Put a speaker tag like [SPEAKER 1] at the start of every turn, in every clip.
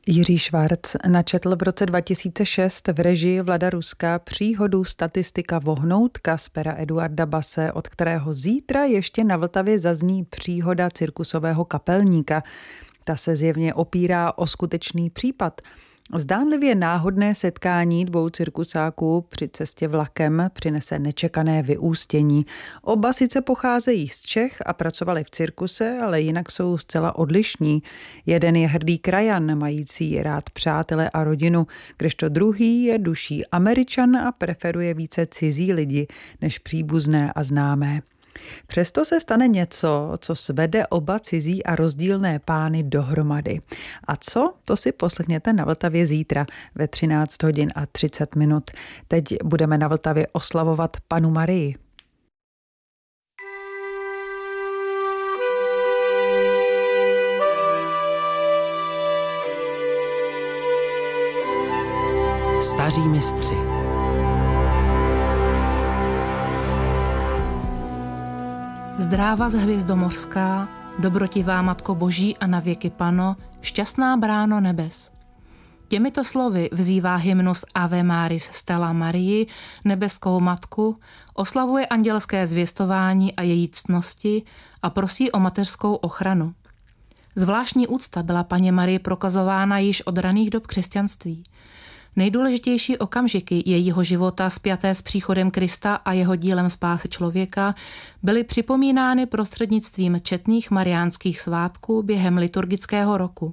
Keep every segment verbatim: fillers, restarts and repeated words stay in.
[SPEAKER 1] Jiří Švarc načetl v roce dva tisíce šest v režii Vlada Ruska příhodu Statistika vohnoutka z pera Eduarda Base, od kterého zítra ještě na Vltavě zazní příhoda cirkusového kapelníka. Ta se zjevně opírá o skutečný případ. Zdánlivě náhodné setkání dvou cirkusáků při cestě vlakem přinese nečekané vyústění. Oba sice pocházejí z Čech a pracovali v cirkuse, ale jinak jsou zcela odlišní. Jeden je hrdý krajan, mající rád přátele a rodinu, kdežto druhý je duší Američan a preferuje více cizí lidi než příbuzné a známé. Přesto se stane něco, co svede oba cizí a rozdílné pány dohromady. A co? To si poslechněte na Vltavě zítra ve třináct hodin a třicet minut. Teď budeme na Vltavě oslavovat Pannu Marii.
[SPEAKER 2] Staří mistři.
[SPEAKER 3] Zdráva z hvězdomořská, dobrotivá Matko Boží a na věky Panno, šťastná bráno nebes. Těmito slovy vzývá hymnus Ave Maris Stella Marii, nebeskou matku, oslavuje andělské zvěstování a její ctnosti a prosí o mateřskou ochranu. Zvláštní úcta byla Panně Marii prokazována již od raných dob křesťanství. Nejdůležitější okamžiky jejího života spjaté s příchodem Krista a jeho dílem spásy člověka byly připomínány prostřednictvím četných mariánských svátků během liturgického roku.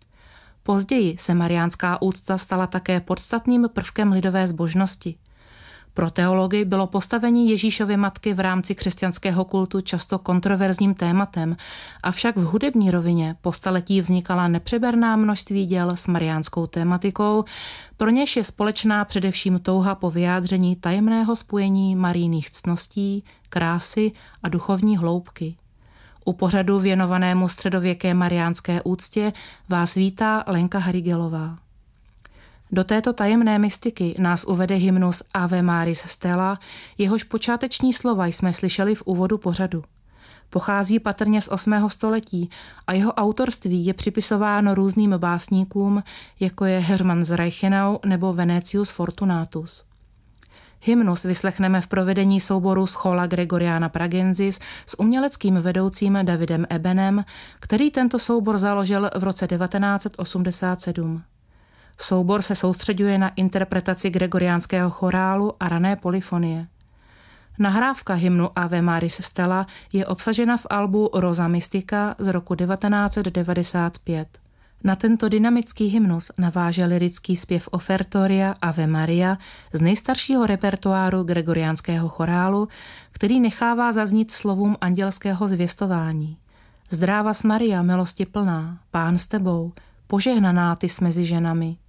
[SPEAKER 3] Později se mariánská úcta stala také podstatným prvkem lidové zbožnosti. Pro teology bylo postavení Ježíšovy matky v rámci křesťanského kultu často kontroverzním tématem, avšak v hudební rovině po staletí vznikala nepřeberná množství děl s mariánskou tématikou, pro něž je společná především touha po vyjádření tajemného spojení marijných ctností, krásy a duchovní hloubky. U pořadu věnovanému středověké mariánské úctě vás vítá Lenka Harigelová. Do této tajemné mystiky nás uvede hymnus Ave Maris Stella, jehož počáteční slova jsme slyšeli v úvodu pořadu. Pochází patrně z osmého století a jeho autorství je připisováno různým básníkům, jako je Hermann z Reichenau nebo Venetius Fortunatus. Hymnus vyslechneme v provedení souboru Schola Gregoriana Pragensis s uměleckým vedoucím Davidem Ebenem, který tento soubor založil v roce devatenáct set osmdesát sedm. Soubor se soustřeďuje na interpretaci gregoriánského chorálu a rané polyfonie. Nahrávka hymnu Ave Maris Stella je obsažena v albu Rosa Mystica z roku devatenáct set devadesát pět. Na tento dynamický hymnus naváže lyrický zpěv Ofertoria Ave Maria z nejstaršího repertoáru gregoriánského chorálu, který nechává zaznít slovům andělského zvěstování. Zdráva s Maria, milosti plná, Pán s tebou, požehnaná ty jsi mezi ženami.